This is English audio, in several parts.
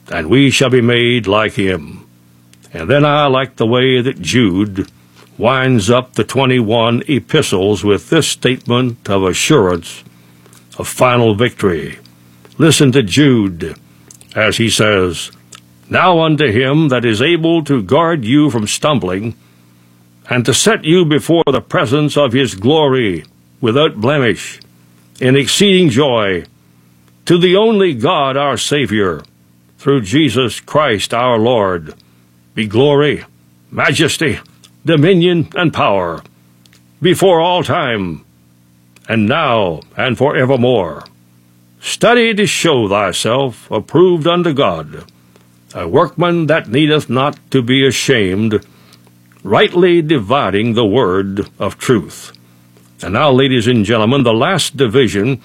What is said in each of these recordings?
and we shall be made like him. And then I like the way that Jude winds up the 21 epistles with this statement of assurance of final victory. Listen to Jude as he says, "Now unto him that is able to guard you from stumbling, and to set you before the presence of his glory without blemish, in exceeding joy, to the only God our Savior, through Jesus Christ our Lord, be glory, majesty, dominion, and power, before all time, and now and forevermore. Study to show thyself approved unto God, a workman that needeth not to be ashamed, rightly dividing the word of truth." And now, ladies and gentlemen, the last division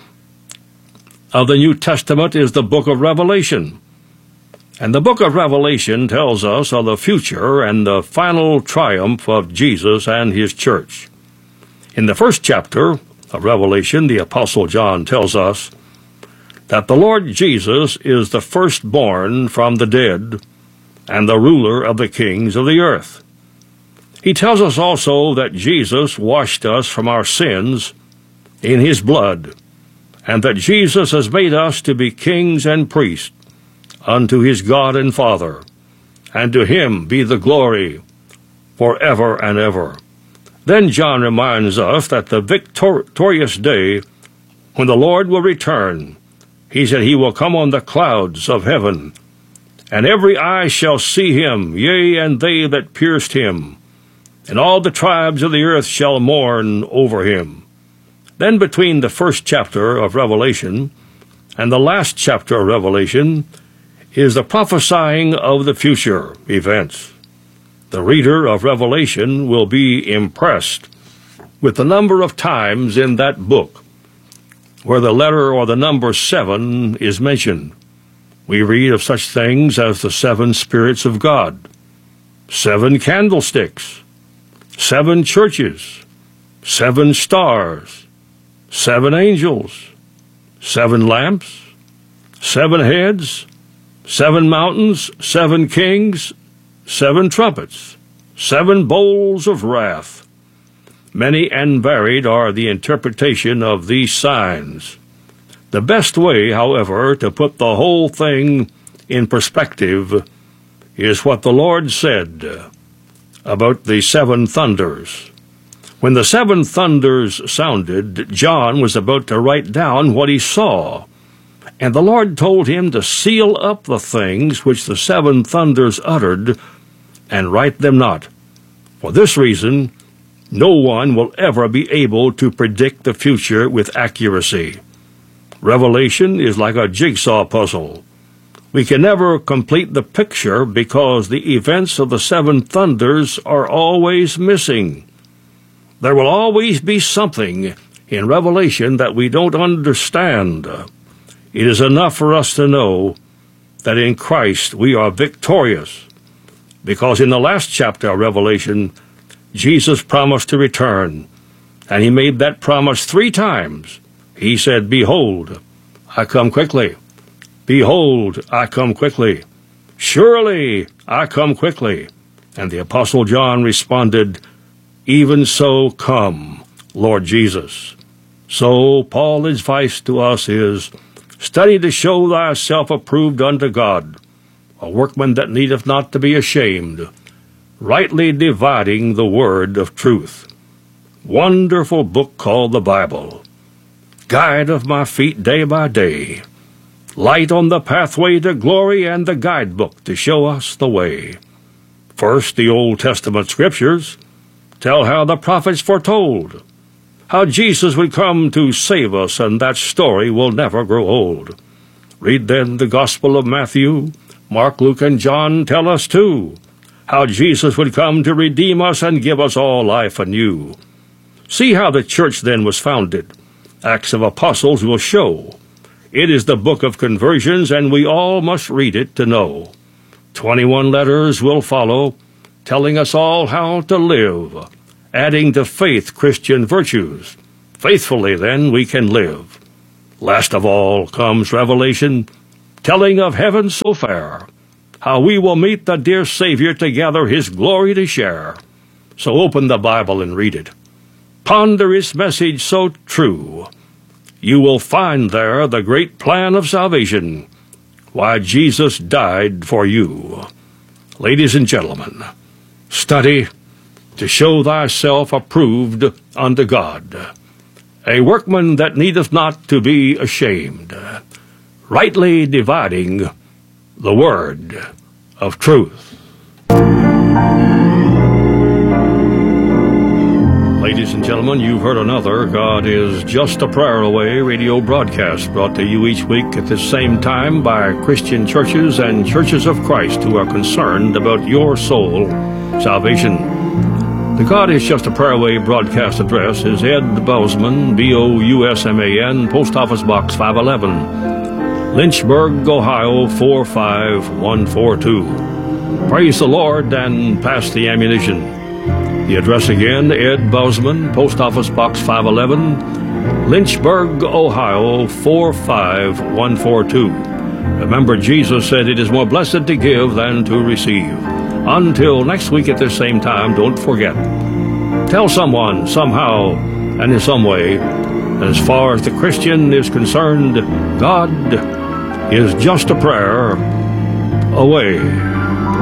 of the New Testament is the book of Revelation. And the book of Revelation tells us of the future and the final triumph of Jesus and his church. In the first chapter of Revelation, the Apostle John tells us that the Lord Jesus is the firstborn from the dead and the ruler of the kings of the earth. He tells us also that Jesus washed us from our sins in his blood, and that Jesus has made us to be kings and priests unto his God and Father, and to him be the glory forever and ever. Then John reminds us that the victorious day when the Lord will return, he said he will come on the clouds of heaven, and every eye shall see him, yea, and they that pierced him, and all the tribes of the earth shall mourn over him. Then between the first chapter of Revelation and the last chapter of Revelation is the prophesying of the future events. The reader of Revelation will be impressed with the number of times in that book where the letter or the number 7 is mentioned. We read of such things as the 7 spirits of God, 7 candlesticks, 7 churches, 7 stars, 7 angels, 7 lamps, 7 heads, 7 mountains, 7 kings, 7 trumpets, 7 bowls of wrath. Many and varied are the interpretation of these signs. The best way, however, to put the whole thing in perspective is what the Lord said about the 7 thunders. When the 7 thunders sounded, John was about to write down what he saw, and the Lord told him to seal up the things which the 7 thunders uttered, and write them not. For this reason, no one will ever be able to predict the future with accuracy. Revelation is like a jigsaw puzzle. We can never complete the picture because the events of the 7 thunders are always missing. There will always be something in Revelation that we don't understand. It is enough for us to know that in Christ we are victorious, because in the last chapter of Revelation, Jesus promised to return, and he made that promise 3 times. He said, "Behold, I come quickly. Behold, I come quickly. Surely I come quickly." And the Apostle John responded, "Even so come, Lord Jesus." So Paul's advice to us is, study to show thyself approved unto God, a workman that needeth not to be ashamed, rightly dividing the word of truth. Wonderful book called the Bible, guide of my feet day by day, light on the pathway to glory, and the guidebook to show us the way. First, the Old Testament scriptures tell how the prophets foretold how Jesus would come to save us, and that story will never grow old. Read then the Gospel of Matthew. Mark, Luke, and John tell us too how Jesus would come to redeem us and give us all life anew. See how the church then was founded. Acts of Apostles will show. It is the book of conversions, and we all must read it to know. 21 letters will follow, telling us all how to live, adding to faith Christian virtues. Faithfully, then, we can live. Last of all comes Revelation, telling of heaven so fair, how we will meet the dear Savior together his glory to share. So open the Bible and read it. Ponder its message so true. You will find there the great plan of salvation, why Jesus died for you. Ladies and gentlemen, study to show thyself approved unto God, a workman that needeth not to be ashamed, rightly dividing the word of truth. Ladies and gentlemen, you've heard another God is Just a Prayer Away radio broadcast brought to you each week at the same time by Christian churches and churches of Christ who are concerned about your soul salvation. The God is Just a Prayer Away broadcast address is Ed Bousman, Bousman, Post Office Box 511, Lynchburg, Ohio 45142. Praise the Lord and pass the ammunition. The address again, Ed Bousman, Post Office Box 511, Lynchburg, Ohio 45142. Remember, Jesus said it is more blessed to give than to receive. Until next week at the same time, don't forget, tell someone, somehow, and in some way, as far as the Christian is concerned, God is just a prayer away.